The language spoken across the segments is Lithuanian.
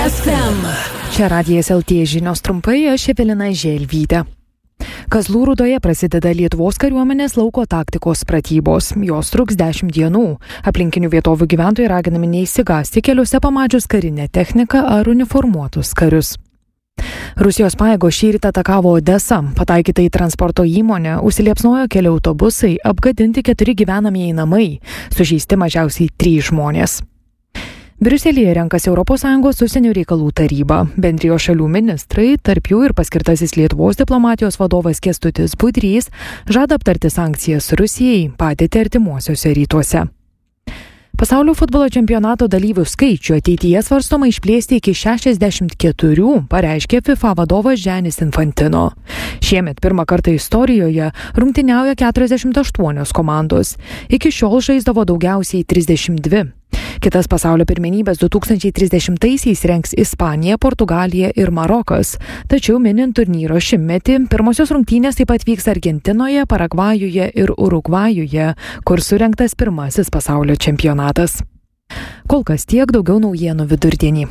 FM. Čia Radijas LT žinios trumpai, aš Evelina Želvytė. Kazlų Rūdoje prasideda Lietuvos kariuomenės lauko taktikos pratybos. Jos truks 10 dienų. Aplinkinių vietovių gyventojai raginami neįsigąsti keliuose pamačius karinę techniką ar uniformuotus karius. Rusijos pajėgos šįryt atakavo Odesą, pataikyta į transporto įmonę, užsiliepsnojo keli autobusai, apgadinti 4 gyvenamieji namai, sužeisti mažiausiai 3 žmonės. Briuselyje renkasi ES užsienio reikalų taryba. Bendrijos šalių ministrai, tarp jų ir paskirtasis Lietuvos diplomatijos vadovas Kęstutis Budrys, žada aptarti sankcijas Rusijai, padėtį artimuosiuose rytuose. Pasaulio futbolo čempionato dalyvių skaičių ateityje svarstoma išplėsti iki 64, pareiškė FIFA vadovas Giannis Infantino. Šiemet pirmą kartą istorijoje rungtyniauja 48 komandos. Iki šiol žaisdavo daugiausiai 32. Kitas pasaulio pirmenybės 2030-aisiais rengs Ispanija, Portugalija ir Marokas. Tačiau minint turnyro 100-metį, pirmosios rungtynės taip pat vyks Argentinoje, Paragvajuje ir Urugvajuje, kur surengtas pirmasis pasaulio čempionatas. Kol kas tiek, daugiau naujienų vidurdienį.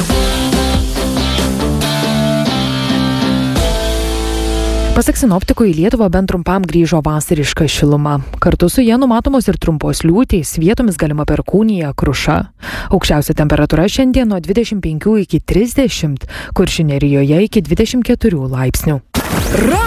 Pasak sinoptikų, į Lietuvą bent trumpam grįžo vasariška šiluma. Kartu su jie numatomos ir trumpos liūtys, vietomis galima perkūnija, kruša. Aukščiausia temperatūra šiandien nuo 25 iki 30, Kuršių Nerijoje iki 24 laipsnių.